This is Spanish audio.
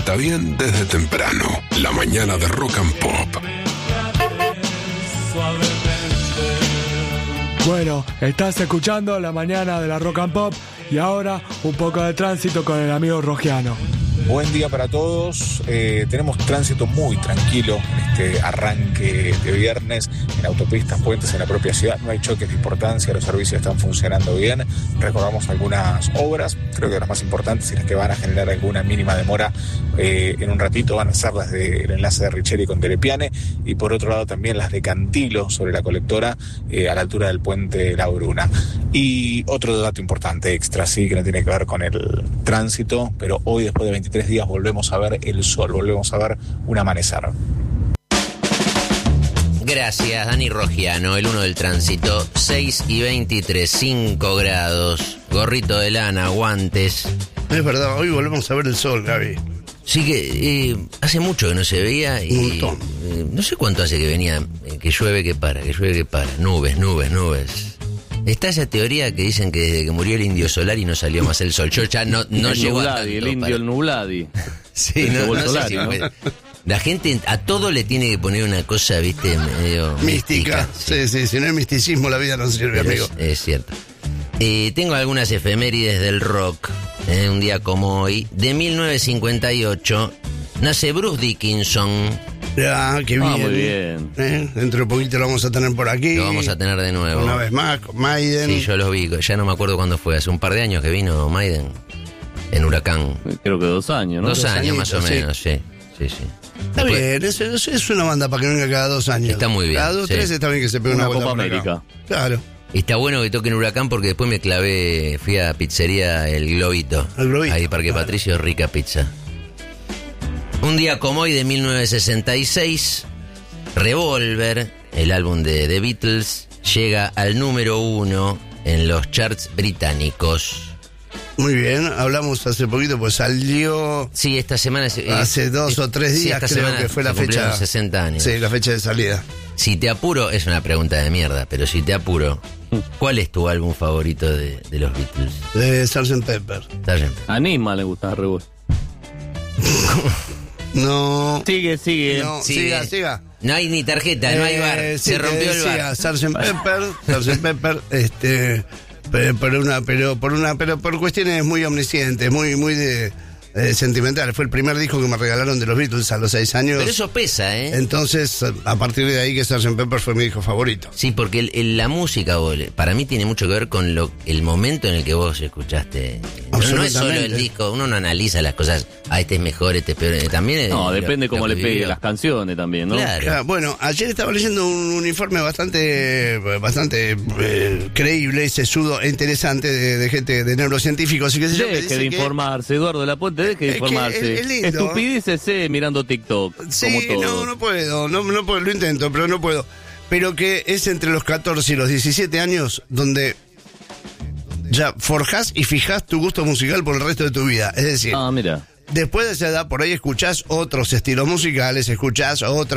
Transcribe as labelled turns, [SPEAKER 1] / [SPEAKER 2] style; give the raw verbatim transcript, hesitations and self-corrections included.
[SPEAKER 1] está bien desde temprano. La mañana de Rock and Pop.
[SPEAKER 2] Bueno, estás escuchando la mañana de la Rock and Pop y ahora un poco de tránsito con el amigo Rogiano.
[SPEAKER 3] Buen día para todos. Eh, tenemos tránsito muy tranquilo en este arranque de viernes en autopistas, puentes en la propia ciudad. No hay choques de importancia, los servicios están funcionando bien. Recordamos algunas obras, creo que las más importantes y las que van a generar alguna mínima demora eh, en un ratito van a ser las del enlace de Richeri con Telepiane y por otro lado también las de Cantilo sobre la colectora eh, a la altura del puente La Bruna. Y otro dato importante extra, sí, que no tiene que ver con el tránsito, pero hoy después de veintitrés días volvemos a ver el sol, volvemos a ver un amanecer.
[SPEAKER 4] Gracias, Dani Rogiano, el uno del tránsito, seis y veintitrés, cinco grados, gorrito de lana, guantes.
[SPEAKER 5] Es verdad, hoy volvemos a ver el sol, Gaby.
[SPEAKER 4] Sí que eh, hace mucho que no se veía y
[SPEAKER 5] Un montón.
[SPEAKER 4] Eh, no sé cuánto hace que venía, eh, que llueve, que para, que llueve, que para, nubes, nubes, nubes. Está esa teoría que dicen que desde que murió el Indio Solari no salió más el sol. Yo ya no, no
[SPEAKER 6] el
[SPEAKER 4] llego
[SPEAKER 6] Nubladi,
[SPEAKER 4] a tanto.
[SPEAKER 6] el indio,
[SPEAKER 4] para...
[SPEAKER 6] el Nubladi.
[SPEAKER 4] Sí, no, no sé
[SPEAKER 6] Solari,
[SPEAKER 4] si
[SPEAKER 6] ¿no?
[SPEAKER 4] me... La gente a todo le tiene que poner una cosa, viste, medio
[SPEAKER 5] Mística.
[SPEAKER 4] mística.
[SPEAKER 5] Sí, sí, si no hay misticismo la vida no sirve,
[SPEAKER 4] Pero
[SPEAKER 5] amigo.
[SPEAKER 4] Es, es cierto. Eh, tengo algunas efemérides del rock. Eh, un día como hoy, de mil novecientos cincuenta y ocho, nace Bruce Dickinson.
[SPEAKER 5] Ya, qué bien.
[SPEAKER 6] Ah, muy bien.
[SPEAKER 5] ¿Eh? Dentro de poquito lo vamos a tener por aquí.
[SPEAKER 4] Lo vamos a tener de nuevo.
[SPEAKER 5] Una vez más, con Maiden.
[SPEAKER 4] Sí, yo los vi. Ya no me acuerdo cuándo fue. Hace un par de años que vino Maiden en Huracán.
[SPEAKER 6] Creo que dos años, ¿no?
[SPEAKER 4] Dos,
[SPEAKER 5] Dos
[SPEAKER 4] años más o
[SPEAKER 5] añitos, sí.
[SPEAKER 4] menos, sí. Sí, sí.
[SPEAKER 5] Está
[SPEAKER 4] Después-
[SPEAKER 5] bien, es, es, es una banda para que venga cada dos años.
[SPEAKER 4] Está muy bien,
[SPEAKER 5] Cada dos,
[SPEAKER 4] sí.
[SPEAKER 5] tres está bien que se pegue una,
[SPEAKER 6] Una
[SPEAKER 5] vuelta
[SPEAKER 6] Copa
[SPEAKER 5] por acá.
[SPEAKER 6] América.
[SPEAKER 5] Claro,
[SPEAKER 4] Y está bueno que toquen Huracán porque después me clavé, fui a pizzería El Globito.
[SPEAKER 5] El Globito,
[SPEAKER 4] Ahí Parque
[SPEAKER 5] claro.
[SPEAKER 4] Patricio, rica pizza. Un día como hoy de mil novecientos sesenta y seis, Revolver, el álbum de The Beatles, llega al número uno en los charts británicos.
[SPEAKER 5] muy bien. Hablamos hace poquito, pues salió
[SPEAKER 4] Sí, esta semana... es-
[SPEAKER 5] hace
[SPEAKER 4] es-
[SPEAKER 5] dos o tres
[SPEAKER 4] sí,
[SPEAKER 5] días,
[SPEAKER 4] esta
[SPEAKER 5] creo
[SPEAKER 4] semana
[SPEAKER 5] que fue la
[SPEAKER 4] se cumplieron
[SPEAKER 5] fecha.
[SPEAKER 4] sesenta años.
[SPEAKER 5] Sí, la fecha de salida.
[SPEAKER 4] Si te apuro, es una pregunta de mierda, pero si te apuro, ¿cuál es tu álbum favorito de, de los Beatles?
[SPEAKER 5] De sergeant Pepper.
[SPEAKER 4] Sargent.
[SPEAKER 6] A Nisma le gusta Revuelta.
[SPEAKER 5] No.
[SPEAKER 6] Sigue, sigue.
[SPEAKER 5] No,
[SPEAKER 4] Sigue.
[SPEAKER 5] siga, siga.
[SPEAKER 4] No hay ni tarjeta, no hay bar.
[SPEAKER 5] Eh, sí,
[SPEAKER 4] Se rompió
[SPEAKER 5] te
[SPEAKER 4] el
[SPEAKER 5] decía,
[SPEAKER 4] bar.
[SPEAKER 5] sergeant Pepper, sergeant Pepper, este, pero por una, pero por una, pero por cuestiones muy omniscientes, muy, muy de eh, sentimentales. Fue el primer disco que me regalaron de los Beatles a los seis años.
[SPEAKER 4] Pero eso pesa, ¿eh?
[SPEAKER 5] Entonces, a partir de ahí que sergeant Pepper fue mi disco favorito.
[SPEAKER 4] Sí, porque el- el- la música, vos, le- para mí tiene mucho que ver con lo, el momento en el que vos escuchaste. No, no es solo el
[SPEAKER 5] Absolutamente.
[SPEAKER 4] disco, uno no analiza las cosas, ah, este es mejor, este es peor. eh, También es
[SPEAKER 6] No,
[SPEAKER 4] lo-
[SPEAKER 6] depende
[SPEAKER 4] lo
[SPEAKER 6] cómo
[SPEAKER 4] que
[SPEAKER 6] le pegue
[SPEAKER 4] vivió.
[SPEAKER 6] las canciones también, ¿no?
[SPEAKER 4] Claro.
[SPEAKER 5] Ah, bueno, ayer estaba leyendo un, un informe bastante bastante eh, creíble, sesudo e interesante de, de gente, de neurocientíficos y qué sé yo, que
[SPEAKER 6] Deje
[SPEAKER 5] dice
[SPEAKER 6] de
[SPEAKER 5] que-
[SPEAKER 6] informarse, Eduardo de la Puente, deje de
[SPEAKER 5] Es que
[SPEAKER 6] informarse.
[SPEAKER 5] es- es lindo.
[SPEAKER 6] Estupidícese mirando TikTok,
[SPEAKER 5] Sí,
[SPEAKER 6] como todo.
[SPEAKER 5] no, no puedo, no, no puedo, lo intento, pero no puedo. Pero que es entre los catorce y los diecisiete años donde ya forjás y fijás tu gusto musical por el resto de tu vida. Es decir,
[SPEAKER 6] Ah, mira.
[SPEAKER 5] después de esa edad por ahí escuchás otros estilos musicales, escuchás otras